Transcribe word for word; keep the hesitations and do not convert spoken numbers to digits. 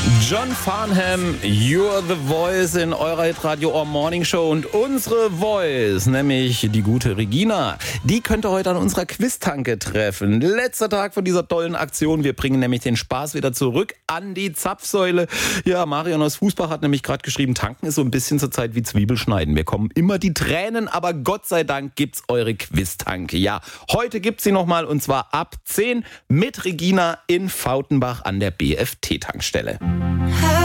John Farnham, You're the Voice in eurer Hitradio Ohr Morning Show und unsere Voice, nämlich die gute Regina, die könnt ihr heute an unserer Quiztanke treffen. Letzter Tag von dieser tollen Aktion. Wir bringen nämlich den Spaß wieder zurück an die Zapfsäule. Ja, Marion aus Fußbach hat nämlich gerade geschrieben, tanken ist so ein bisschen zur Zeit wie Zwiebelschneiden. Wir kommen immer die Tränen, aber Gott sei Dank gibt's eure Quiztanke. Ja, heute gibt's sie nochmal und zwar ab zehn mit Regina in Fautenbach an der B F T-Tankstelle.